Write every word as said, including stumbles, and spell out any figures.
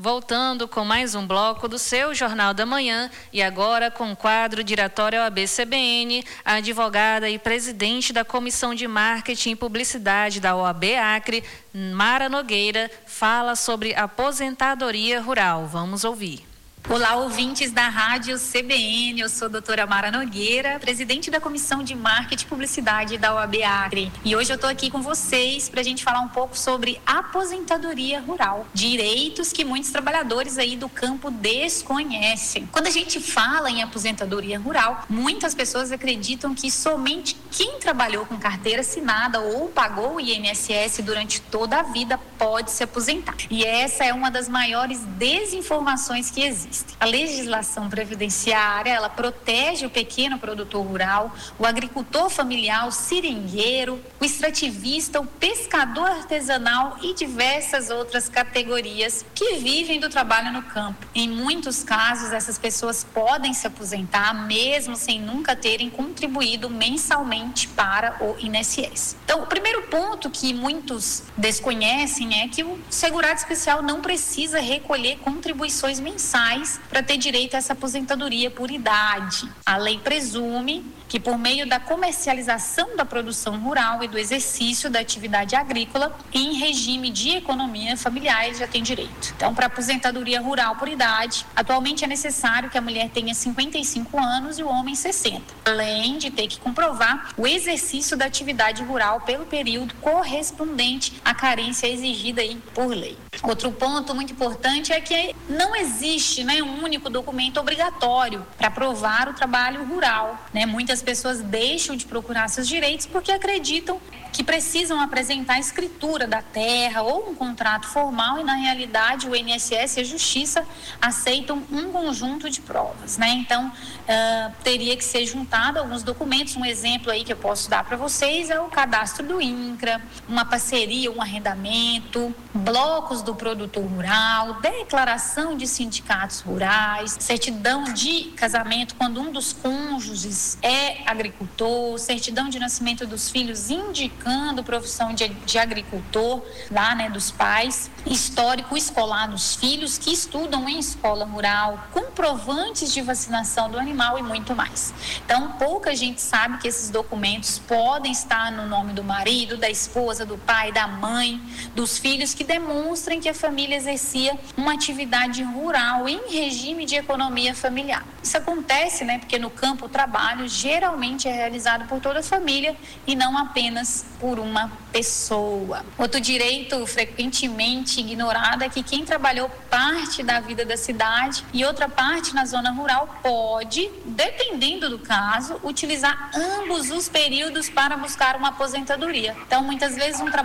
Voltando com mais um bloco do seu Jornal da Manhã e agora com o quadro Diretório O A B C B N, a advogada e presidente da Comissão de Marketing e Publicidade da O A B Acre, Mara Nogueira, fala sobre aposentadoria rural. Vamos ouvir. Olá, ouvintes da Rádio C B N, eu sou a doutora Mara Nogueira, presidente da Comissão de Marketing e Publicidade da O A B Acre. E hoje eu estou aqui com vocês para a gente falar um pouco sobre aposentadoria rural, direitos que muitos trabalhadores aí do campo desconhecem. Quando a gente fala em aposentadoria rural, muitas pessoas acreditam que somente quem trabalhou com carteira assinada ou pagou o I N S S durante toda a vida pode se aposentar. E essa é uma das maiores desinformações que existem. A legislação previdenciária, ela protege o pequeno produtor rural, o agricultor familiar, o seringueiro, o extrativista, o pescador artesanal e diversas outras categorias que vivem do trabalho no campo. Em muitos casos, essas pessoas podem se aposentar mesmo sem nunca terem contribuído mensalmente para o I N S S. Então, o primeiro ponto que muitos desconhecem é que o segurado especial não precisa recolher contribuições mensais para ter direito a essa aposentadoria por idade. A lei presume que por meio da comercialização da produção rural e do exercício da atividade agrícola em regime de economia familiar ele já tem direito. Então, para aposentadoria rural por idade, atualmente é necessário que a mulher tenha cinquenta e cinco anos e o homem sessenta, além de ter que comprovar o exercício da atividade rural pelo período correspondente à carência exigida aí por lei. Outro ponto muito importante é que não existe, né, um único documento obrigatório para provar o trabalho rural, né? Muitas pessoas deixam de procurar seus direitos porque acreditam que precisam apresentar a escritura da terra ou um contrato formal e, na realidade, o I N S S e a Justiça aceitam um conjunto de provas, né? Então, uh, teria que ser juntado alguns documentos. Um exemplo aí que eu posso dar para vocês é o cadastro do INCRA, uma parceria, um arrendamento, blocos do produtor rural, declaração de sindicatos rurais, certidão de casamento quando um dos cônjuges é agricultor, certidão de nascimento dos filhos indicando profissão de, de agricultor lá, né, dos pais, histórico escolar dos filhos que estudam em escola rural, comprovantes de vacinação do animal e muito mais. Então, pouca gente sabe que esses documentos podem estar no nome do marido, da esposa, do pai, da mãe, dos filhos, que demonstrem que a família exercia uma atividade rural em regime de economia familiar. Isso acontece, né, porque no campo o trabalho geralmente é realizado por toda a família e não apenas por uma pessoa. Outro direito frequentemente ignorado é que quem trabalhou parte da vida da cidade e outra parte na zona rural pode, dependendo do caso, utilizar ambos os períodos para buscar uma aposentadoria. Então, muitas vezes um trabalho